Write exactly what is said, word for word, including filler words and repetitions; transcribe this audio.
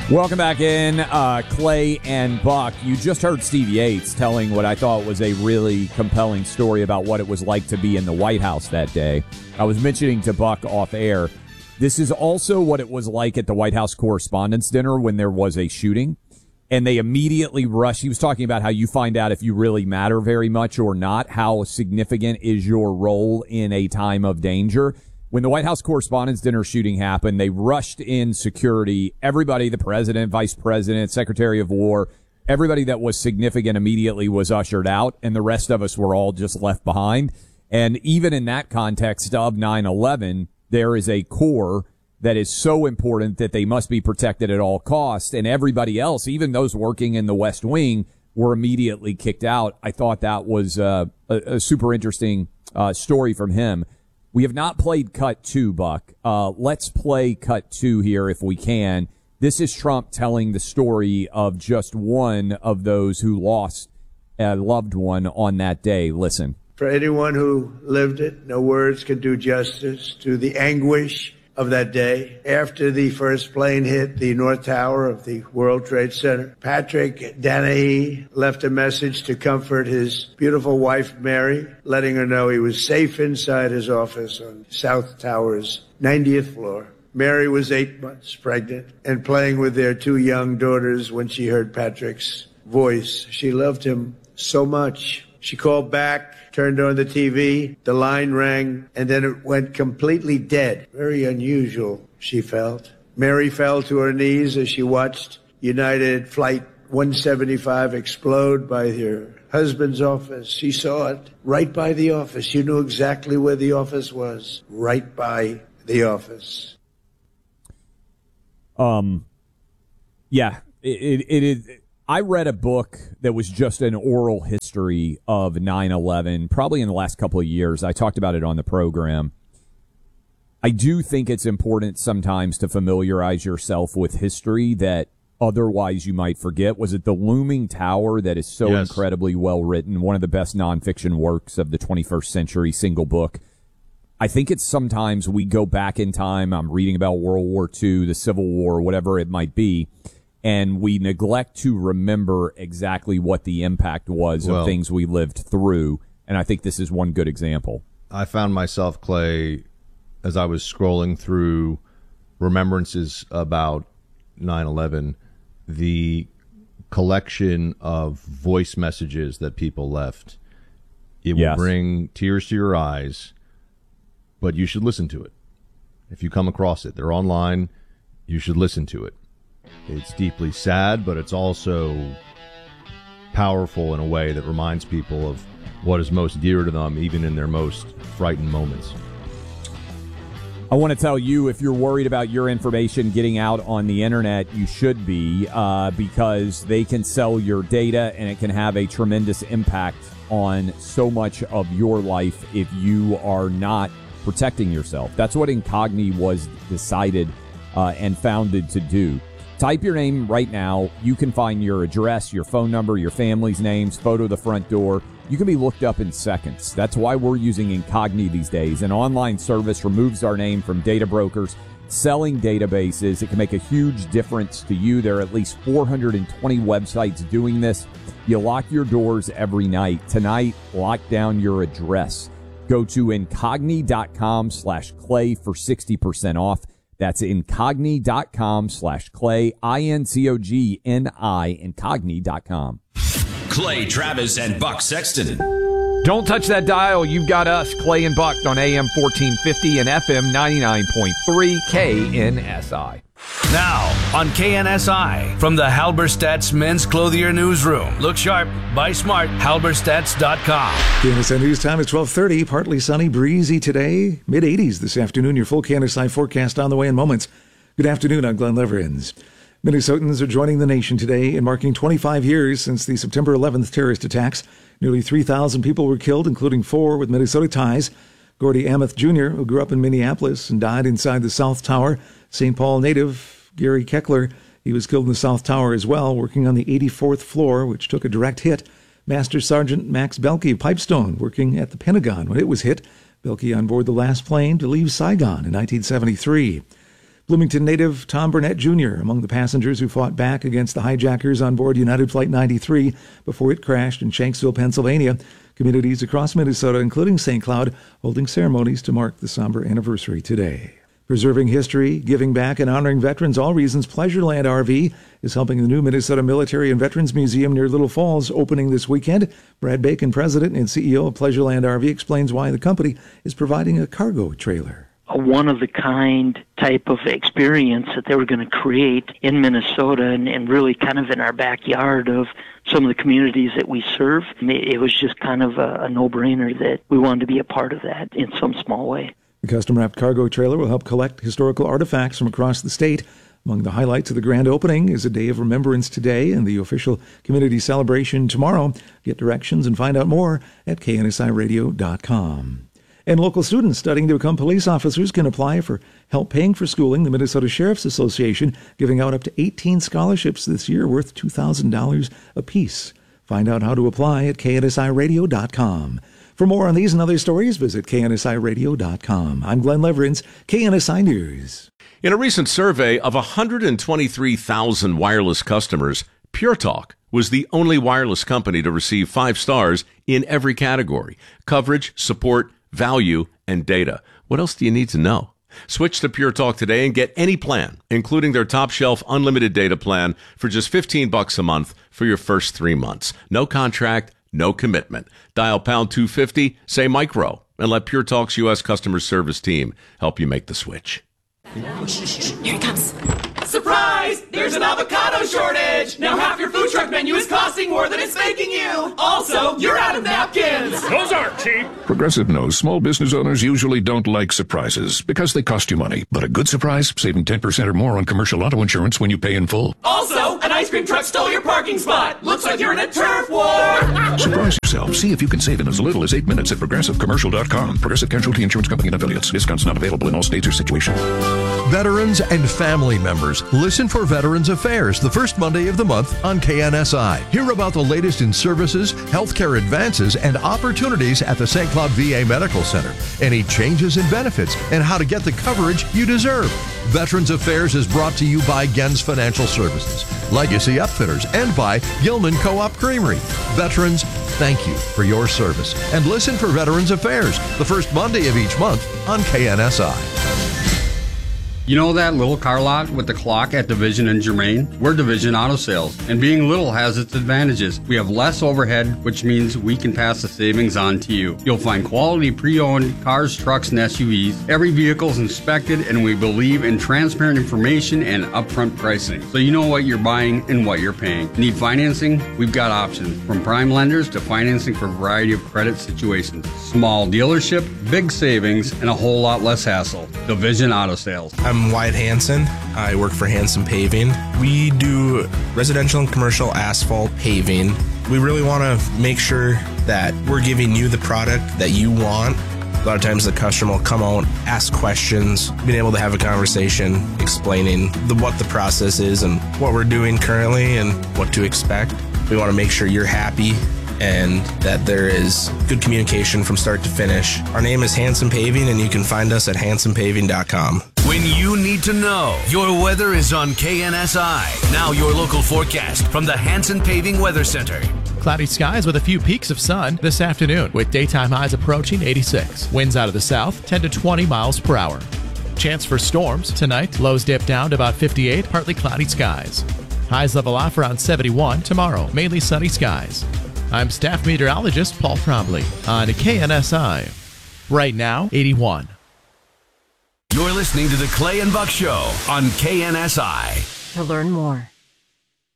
Welcome back in, uh, Clay and Buck. You just heard Steve Yates telling what I thought was a really compelling story about what it was like to be in the White House that day. I was mentioning to Buck off air, this is also what it was like at the White House Correspondents' Dinner when there was a shooting, and they immediately rushed. He was talking about how you find out if you really matter very much or not, how significant is your role in a time of danger. When the White House Correspondents' Dinner shooting happened, they rushed in security. Everybody, the president, vice president, secretary of war, everybody that was significant immediately was ushered out, and the rest of us were all just left behind. And even in that context of nine eleven, there is a core that is so important that they must be protected at all costs. And everybody else, even those working in the West Wing, were immediately kicked out. I thought that was uh, a, a super interesting uh, story from him. We have not played cut two, Buck. Uh, let's play cut two here if we can. This is Trump telling the story of just one of those who lost a loved one on that day. Listen. For anyone who lived it, no words can do justice to the anguish of that day. After the first plane hit the North Tower of the World Trade Center, Patrick Dennehy left a message to comfort his beautiful wife, Mary, letting her know he was safe inside his office on South Tower's ninetieth floor. Mary was eight months pregnant and playing with their two young daughters when she heard Patrick's voice. She loved him so much. She called back, turned on the T V, the line rang, and then it went completely dead. Very unusual, she felt. Mary fell to her knees as she watched United Flight one seventy-five explode by her husband's office. She saw it right by the office. She knew exactly where the office was, right by the office. Um, yeah, it, it is. It, I read a book that was just an oral history of nine eleven, probably in the last couple of years. I talked about it on the program. I do think it's important sometimes to familiarize yourself with history that otherwise you might forget. Was it The Looming Tower that is so yes. incredibly well written, one of the best nonfiction works of the twenty-first century, single book? I think it's sometimes we go back in time. I'm reading about World War Two, the Civil War, whatever it might be, and we neglect to remember exactly what the impact was well, of things we lived through. And I think this is one good example. I found myself, Clay, as I was scrolling through remembrances about nine eleven, the collection of voice messages that people left. It will Yes. bring tears to your eyes, but you should listen to it. If you come across it, they're online, you should listen to it. It's deeply sad, but it's also powerful in a way that reminds people of what is most dear to them, even in their most frightened moments. I want to tell you, if you're worried about your information getting out on the internet, you should be, uh, because they can sell your data and it can have a tremendous impact on so much of your life if you are not protecting yourself. That's what Incogni was decided uh, and founded to do. Type your name right now. You can find your address, your phone number, your family's names, photo of the front door. You can be looked up in seconds. That's why we're using Incogni these days. An online service removes our name from data brokers selling databases. It can make a huge difference to you. There are at least four hundred twenty websites doing this. You lock your doors every night. Tonight, lock down your address. Go to incogni.com slash clay for sixty percent off. That's incogni.com slash clay, I N C O G N I, incogni dot com. Clay Travis and Buck Sexton. Don't touch that dial. You've got us, Clay and Buck, on A M fourteen fifty and F M ninety-nine point three K N S I. Now on K N S I from the Halberstadt's Men's Clothier Newsroom. Look sharp, buy smart, halberstadts dot com. K N S I News time is twelve thirty. Partly sunny, breezy today. mid eighties this afternoon. Your full K N S I forecast on the way in moments. Good afternoon. I'm Glenn Leverins. Minnesotans are joining the nation today in marking twenty-five years since the September eleventh terrorist attacks. Nearly three thousand people were killed, including four with Minnesota ties. Gordy Ameth Junior, who grew up in Minneapolis and died inside the South Tower. Saint Paul native Gary Keckler, he was killed in the South Tower as well, working on the eighty-fourth floor, which took a direct hit. Master Sergeant Max Belkey of Pipestone, working at the Pentagon when it was hit. Belkey on board the last plane to leave Saigon in nineteen seventy-three. Bloomington native Tom Burnett Junior among the passengers who fought back against the hijackers on board United Flight ninety-three before it crashed in Shanksville, Pennsylvania. Communities across Minnesota, including Saint Cloud, holding ceremonies to mark the somber anniversary today. Preserving history, giving back, and honoring veterans, All Reasons Pleasureland R V is helping the new Minnesota Military and Veterans Museum near Little Falls opening this weekend. Brad Bacon, president and C E O of Pleasureland R V, explains why the company is providing a cargo trailer. A one-of-the-kind type of experience that they were going to create in Minnesota and, and really kind of in our backyard of some of the communities that we serve. It was just kind of a, a no-brainer that we wanted to be a part of that in some small way. The custom-wrapped cargo trailer will help collect historical artifacts from across the state. Among the highlights of the grand opening is a day of remembrance today and the official community celebration tomorrow. Get directions and find out more at K N S I radio dot com. And local students studying to become police officers can apply for help paying for schooling. The Minnesota Sheriff's Association giving out up to eighteen scholarships this year worth two thousand dollars apiece. Find out how to apply at K N S I radio dot com. For more on these and other stories, visit K N S I radio dot com. I'm Glenn Leverins, K N S I News. In a recent survey of one hundred twenty-three thousand wireless customers, Pure Talk was the only wireless company to receive five stars in every category: coverage, support, value, and data. What else do you need to know? Switch to Pure Talk today and get any plan, including their top shelf unlimited data plan, for just fifteen bucks a month for your first three months. No contract, no commitment. Dial pound two fifty, say micro, and let Pure Talk's U S customer service team help you make the switch. Here he comes. Surprise! There's an avocado shortage! Now half your food truck menu is costing more than it's making you! Also, you're out of napkins! Those aren't cheap! Progressive knows small business owners usually don't like surprises because they cost you money. But a good surprise, saving ten percent or more on commercial auto insurance when you pay in full. Also, an ice cream truck stole your parking spot! Looks like you're in a turf war! Surprise yourself. See if you can save in as little as eight minutes at progressive commercial dot com. Progressive Casualty Insurance Company and affiliates. Discounts not available in all states or situations. Veterans and family members, listen for Veterans Affairs the first Monday of the month on K N S I. Hear about the latest in services, healthcare advances, and opportunities at the Saint Cloud V A Medical Center. Any changes in benefits and how to get the coverage you deserve. Veterans Affairs is brought to you by Gens Financial Services, Legacy Upfitters, and by Gilman Co-op Creamery. Veterans, thank you for your service. And listen for Veterans Affairs the first Monday of each month on K N S I. You know that little car lot with the clock at Division and Germain? We're Division Auto Sales, and being little has its advantages. We have less overhead, which means we can pass the savings on to you. You'll find quality pre-owned cars, trucks, and S U Vs. Every vehicle is inspected, and we believe in transparent information and upfront pricing, so you know what you're buying and what you're paying. Need financing? We've got options, from prime lenders to financing for a variety of credit situations. Small dealership, big savings, and a whole lot less hassle. Division Auto Sales. I'm Wyatt Hansen. I work for Hansen Paving. We do residential and commercial asphalt paving. We really want to make sure that we're giving you the product that you want. A lot of times the customer will come out, ask questions, being able to have a conversation, explaining the, what the process is and what we're doing currently and what to expect. We want to make sure you're happy and that there is good communication from start to finish. Our name is Hansen Paving, and you can find us at hansen paving dot com. When you need to know, your weather is on K N S I. Now your local forecast from the Hansen Paving Weather Center. Cloudy skies with a few peaks of sun this afternoon, with daytime highs approaching eighty-six. Winds out of the south, ten to twenty miles per hour. Chance for storms tonight. Lows dip down to about fifty-eight, partly cloudy skies. Highs level off around seventy-one tomorrow, mainly sunny skies. I'm staff meteorologist Paul Trombley on K N S I. Right now, eighty-one. You're listening to the Clay and Buck Show on K N S I. To learn more,